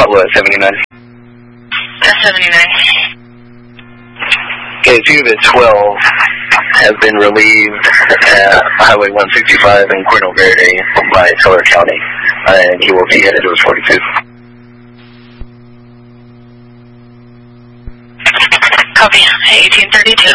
Pablo at 79. That's 79. Okay, 2 of 12 has been relieved at Highway 165 in Cuerno Verde by Teller County, and he will be headed to his 42. Copy, 1832.